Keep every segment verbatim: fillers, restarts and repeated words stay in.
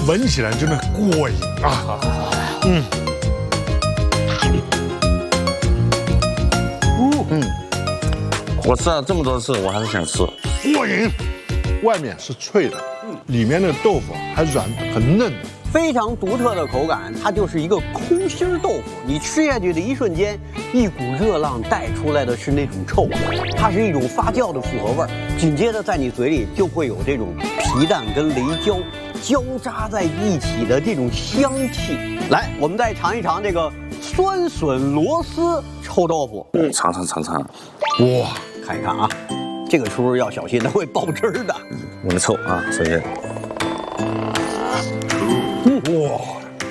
闻起来真的过瘾啊！嗯， 嗯，我吃了这么多次，我还是想吃。 过瘾。外面是脆的，里面的豆腐还软，很嫩的。 非常独特的口感，它就是一个空心豆腐。你吃下去的一瞬间，一股热浪带出来的是那种臭味，它是一种发酵的复合味儿。紧接着在你嘴里就会有这种皮蛋跟雷椒交扎在一起的这种香气。来，我们再尝一尝这个酸笋螺丝臭豆腐。 嗯，尝尝尝尝。 哇， 看一看啊，这个叔要小心，它会爆汁儿的。 闻着臭啊，首先。 哇！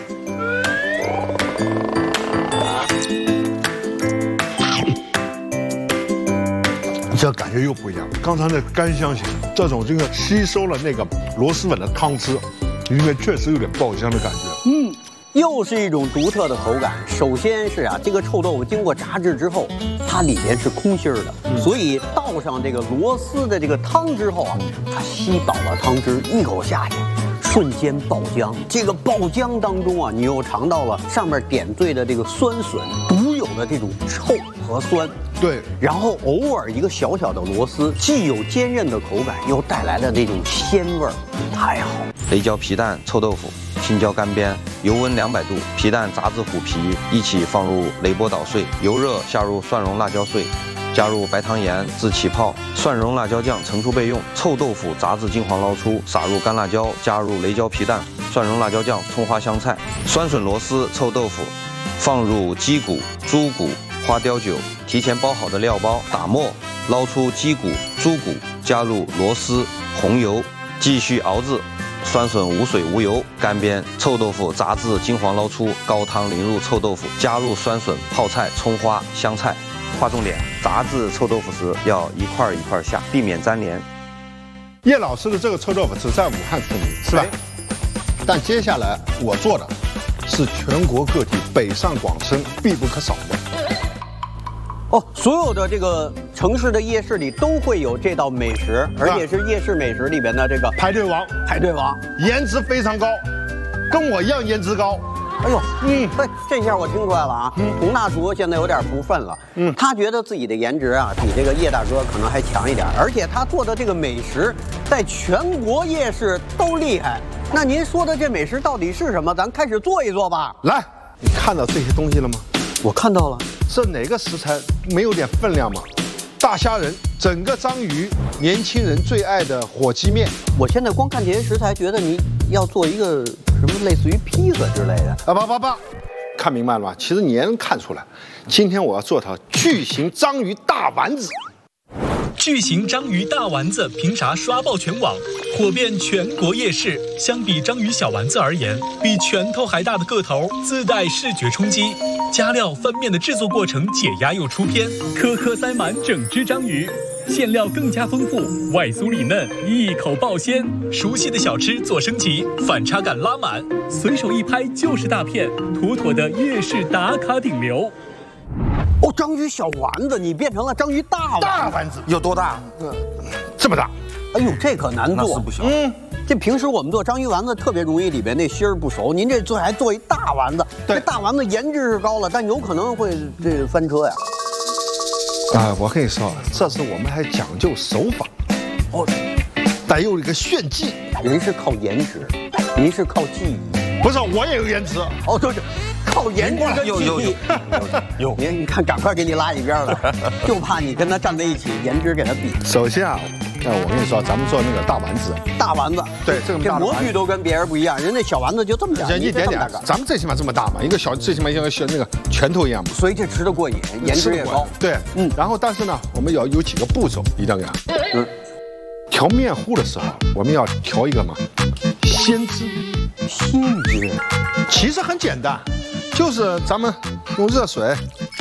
这感觉又不一样。刚才那干香型，这种这个吸收了那个螺蛳粉的汤汁，里面确实有点爆香的感觉。 嗯，又是一种独特的口感。首先是啊，这个臭豆腐经过炸制之后，它里边是空心儿的，嗯、所以倒上这个螺丝的这个汤之后啊，它吸饱了汤汁，一口下去。 瞬间爆浆，这个爆浆当中啊，你又尝到了上面点缀的这个酸笋独有的这种臭和酸。 对， 然后偶尔一个小小的螺丝，既有坚韧的口感，又带来了那种鲜味儿，太好了。 雷椒皮蛋臭豆腐，青椒干煸，油温两百度，皮蛋炸至虎皮，一起放入雷波捣碎，油热下入蒜蓉辣椒碎。 加入白糖盐至起泡，蒜蓉辣椒酱盛出备用。臭豆腐炸至金黄捞出，撒入干辣椒，加入雷椒皮蛋、蒜蓉辣椒酱、葱花香菜。酸笋螺丝臭豆腐，放入鸡骨、猪骨、花雕酒，提前包好的料包，打沫，捞出鸡骨、猪骨，加入螺丝、红油，继续熬制。 酸笋无水无油，干煸臭豆腐炸至金黄捞出，高汤淋入臭豆腐，加入酸笋、泡菜、葱花、香菜。 划重点，炸制臭豆腐时要一块一块下，避免粘连。 叶老师的这个臭豆腐只在武汉出名，是吧？但接下来我做的是全国各地北上广深必不可少的。 哦，所有的这个城市的夜市里都会有这道美食，而且是夜市美食里边的这个排队王， 排队王， 颜值非常高，跟我一样颜值高。 哎呦，嗯，哎，这下我听出来了啊，嗯，洪大厨现在有点不忿了，嗯，他觉得自己的颜值啊比这个叶大哥可能还强一点，而且他做的这个美食在全国夜市都厉害。那您说的这美食到底是什么？咱开始做一做吧。 来，你看到这些东西了吗？ 我看到了。 这哪个食材没有点分量吗？大虾仁，整个章鱼，年轻人最爱的火鸡面。 我现在光看这些食材，觉得你要做一个。 什么类似于披萨之类的啊？不不不，看明白了吗？其实你也能看出来。今天我要做条巨型章鱼大丸子。 巨型章鱼大丸子凭啥刷爆全网，火遍全国夜市？相比章鱼小丸子而言，比拳头还大的个头自带视觉冲击。加料翻面的制作过程解压又出片，颗颗塞满整只章鱼。 馅料更加丰富，外酥里嫩，一口爆鲜。熟悉的小吃做升级，反差感拉满，随手一拍就是大片，妥妥的夜市打卡顶流。 哦，章鱼小丸子，你变成了章鱼大丸子。 大丸子有多大？ 嗯，这么大。 哎呦，这可难做， 那是不小。 嗯，这平时我们做章鱼丸子特别容易里边那芯儿不熟，您这做还做一大丸子，这大丸子颜值是高了，但有可能会这翻车呀。 啊，我跟你说，这是我们还讲究手法，哦，带有一个炫技。 人是靠颜值，您是靠技艺。 不是，我也有颜值。 哦，就是靠颜值跟有有有有。你你看，赶快给你拉一边了，就怕你跟他站在一起，颜值给他比。 首先啊，那我跟你说，咱们做那个大丸子。 大丸子， 对，这个这模具都跟别人不一样，人那小丸子就这么点， 一点点。咱们最起码这么大嘛，一个小最起码像个小那个拳头一样嘛。 所以这吃得过瘾，颜值也高。 对，嗯。然后但是呢，我们要有几个步骤一定要给它。嗯。调面糊的时候，我们要调一个嘛，鲜汁。 鲜汁， 其实很简单，就是咱们用热水，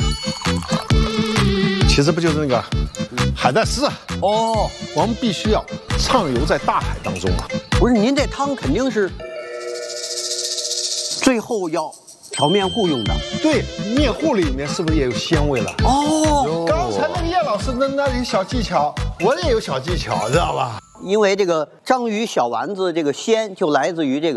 其实不就是那个海带丝啊？ 哦， 我们必须要畅游在大海当中啊！ 不是，您这汤肯定是最后要调面糊用的。 对，面糊里面是不是也有鲜味了？ 哦， 刚才那个叶老师那那里小技巧，我也有小技巧，知道吧？ 因为这个章鱼小丸子这个鲜就来自于这个。